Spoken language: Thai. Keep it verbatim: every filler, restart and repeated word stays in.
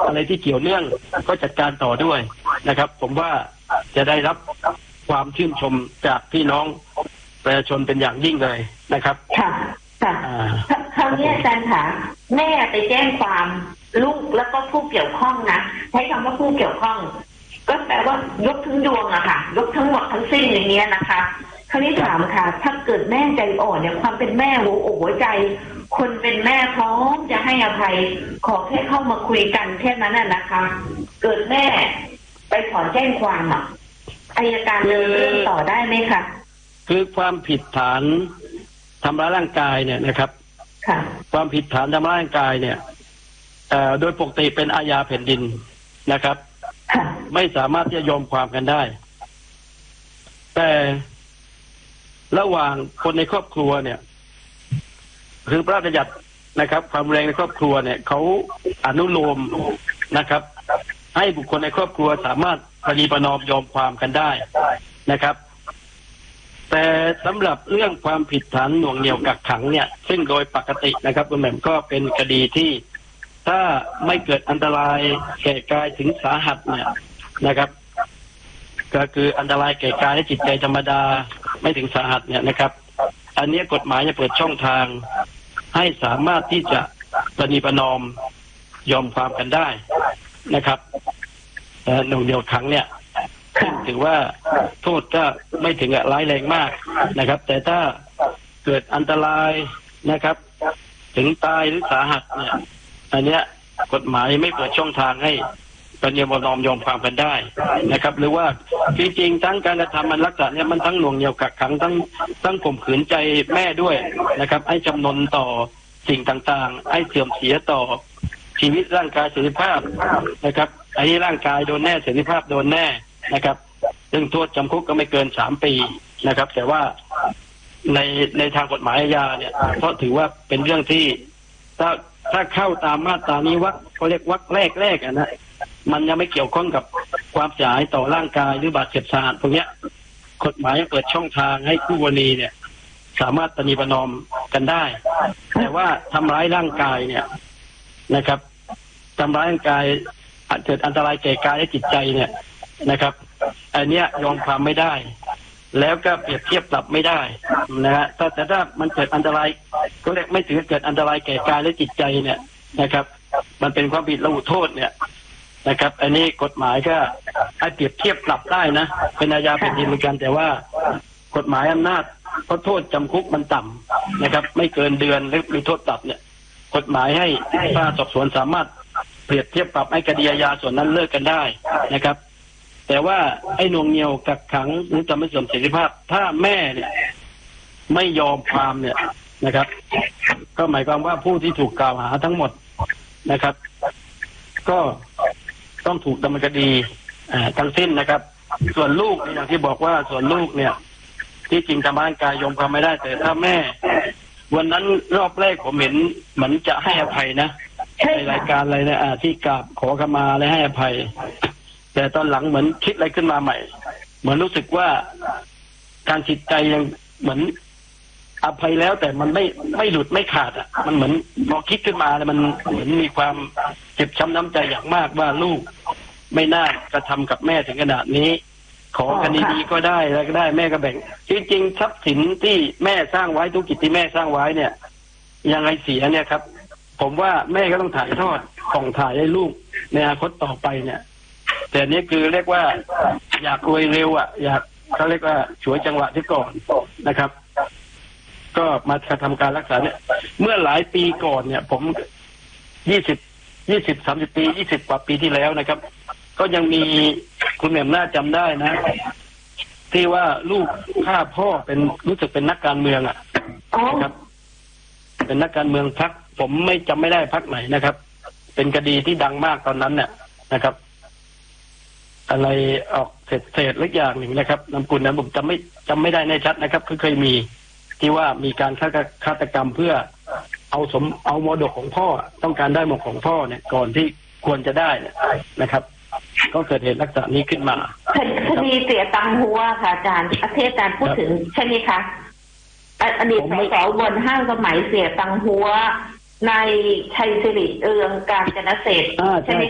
อะไรที่เกี่ยวเนื่องก็จัดการต่อด้วยนะครับผมว่าจะได้รับความชื่นชมจากพี่น้องประชาชนเป็นอย่างยิ่งเลยนะครับค่ะค่ะคราวนี้อาจารย์ค่ะแม่ไปแจ้งความลูกแล้วก็ผู้เกี่ยวข้องนะใช้คำว่าผู้เกี่ยวข้องก็แปลว่ายกทั้งดวงอะค่ะยกทั้งหมดทั้งสิ้นอย่างนี้นะคะคราวนี้ถามค่ะถ้าเกิดแม่ใจอ่อนเนี่ยความเป็นแม่หัวอกหัวใจคนเป็นแม่พร้อมจะให้อภัยขอแค่เข้ามาคุยกันแค่นั้นน่ะนะคะเกิดแม่ไปถอนแจ้งความอ่ะอัยการเดินเรื่องต่อได้ไหมคะคือความผิดฐานทำร้ายร่างกายเนี่ยนะครับค่ะความผิดฐานทำร้ายร่างกายเนี่ยเอ่อโดยปกติเป็นอาญาแผ่นดินนะครับไม่สามารถที่จะยอมความกันได้แต่ระหว่างคนในครอบครัวเนี่ยคือพระราชบัญญัตินะครับความรุนแรงในครอบครัวเนี่ยเขาอนุโลมนะครับให้บุคคลในครอบครัวสามารถประนีประนอมยอมความกันได้นะครับแต่สำหรับเรื่องความผิดฐานหน่วงเหนี่ยวกักขังเนี่ยซึ่งโดยปกตินะครับคุณแหม่มก็เป็นคดีที่ถ้าไม่เกิดอันตรายแก่กายถึงสาหัสเนี่ยนะครับก็คืออันตรายแก่กายและจิตใจธรรมดาไม่ถึงสาหัสเนี่ยนะครับอันนี้กฎหมายจะเปิดช่องทางให้สามารถที่จะประนีประนอมยอมความกันได้นะครับแต่หน่วงเหนี่ยวขังเนี่ยถือว่าโทษก็ไม่ถึงกับร้ายแรงมากนะครับแต่ถ้าเกิดอันตรายนะครับถึงตายหรือสาหัสเนี่ยอันเนี้ยกฎหมายไม่เปิดช่องทางให้ประนีประนอมยอมความกันได้นะครับหรือว่าจริงๆทั้งการกระทำมันลักษณะเนี่ยมันทั้งหน่วงเหนี่ยวกักขังทั้งทั้งข่มขืนใจแม่ด้วยนะครับให้จำนนต่อสิ่งต่างๆให้เสื่อมเสียต่อชีวิตร่างกายเสรีภาพนะครับไอ้ร่างกายโดนแน่เสรีภาพโดนแน่นะครับซึ่งโทษจำคุกก็ไม่เกินสามปีนะครับแต่ว่าในในทางกฎหมายอาญาเนี่ยเพราะถือว่าเป็นเรื่องที่ถ้าถ้าเข้าตามมาตรานี้วรรคเขาเรียกวรรคแรกแรกอ่ะนะมันยังไม่เกี่ยวข้องกับความเสียหายต่อร่างกายหรือบาดเจ็บสาหัสพวกเนี้ยกฎหมายเปิดช่องทางให้คู่กรณีเนี่ยสามารถประนีประนอมกันได้แต่ว่าทำร้ายร่างกายเนี่ยนะครับทำร้ายร่างกายอาจเกิดอันตรายแก่กายและจิตใจเนี่ยนะครับอันเนี้ยยอมความไม่ได้แล้วก็เปรียบเทียบปรับไม่ได้นะฮะแต่แต่ถ้ามันเกิดอันตรายก็เรียกไม่ถือเกิดอันตรายแก่กายและจิตใจเนี่ยนะครับมันเป็นความผิดระหุโทษเนี่ยนะครับอันนี้กฎหมายก็ให้เปรียบเทียบปรับได้นะเป็นอาญาแผ่นดินเหมือนกันแต่ว่ากฎหมายอำนาจเพราะโทษจำคุกมันต่ำนะครับไม่เกินเดือนหรือมีโทษปรับเนี่ยกฎหมายให้พนักงานสอบสวนสามารถเปรียบเทียบปรับให้คดีอาญาส่วนนั้นเลิกกันได้นะครับแต่ว่าไอ้หน่วงเหนี่ยวกักขังหรือทำให้เสื่อมเสรีภาพถ้าแม่เนี่ยไม่ยอมความเนี่ยนะครับก็หมายความว่าผู้ที่ถูกกล่าวหาทั้งหมดนะครับก็ต้องถูกดำเนินคดีอ่าทั้งสิ้นนะครับส่วนลูกอย่างที่บอกว่าส่วนลูกเนี่ยที่จริงทำร้ายร่างกายยอมความไม่ได้แต่ถ้าแม่วันนั้นรอบแรกผมเห็นเหมือนจะให้อภัยนะในรายการอะไรนะอ่าที่กราบขอขมาและให้อภัยแต่ตอนหลังเหมือนคิดอะไรขึ้นมาใหม่เหมือนรู้สึกว่าการจิตใจยังเหมือนอภัยแล้วแต่มันไม่ไม่หลุดไม่ขาดอ่ะมันเหมือนพอคิดขึ้นมาแล้วมันเหมือนมีความเจ็บช้ำน้ำใจอย่างมากว่าลูกไม่น่ากระทำกับแม่ถึงขนาดนี้ขอคดีนี้ก็ได้แล้วก็ได้แม่ก็แบ่งจริงๆทรัพย์สินที่แม่สร้างไว้ธุรกิจที่แม่สร้างไว้เนี่ยยังไงเสียเนี่ยครับผมว่าแม่ก็ต้องถ่ายทอดส่งถ่ายให้ลูกในอนาคตต่อไปเนี่ยแต่นี้คือเรียกว่าอยากรวยเร็วอ่ะอยากเขาเรียกว่าฉวยจังหวะที่ก่อนนะครับก็มากระทำการรักษาเนี่ยเมื่อหลายปีก่อนเนี่ยผมยี่สิบยี่สิบสามสิบปียี่สิบกว่าปีที่แล้วนะครับก็ยังมีคุณแหม่มน่าจำได้นะที่ว่าลูกฆ่าพ่อเป็นรู้สึกเป็นนักการเมืองอ่ะนะครับเป็นนักการเมืองพรรคผมไม่จำไม่ได้พรรคไหนนะครับเป็นคดีที่ดังมากตอนนั้นเนี่ยนะครับอะไรออกเศษเศษเล็กอย่างหนึ่งนะครับนามกุลนั้นผมจำไม่จำไม่ได้แน่ชัดนะครับคือเคยมีที่ว่ามีการฆาตกรรมเพื่อเอาสมเอามรดกของพ่อต้องการได้มรดกของพ่อเนี่ยก่อนที่ควรจะได้เนี่ยนะครับก็เกิดเหตุลักษณะนี้ขึ้นมาคดีเสียตังหัวค่ะอาจารย์ประเทศอาจารย์พูดถึงใช่ไหมคะอดีตสสบนห้างสมัยเสียตังหัวในชัยสิริเอืองกาญจนเศรษฐ์ใช่ไหม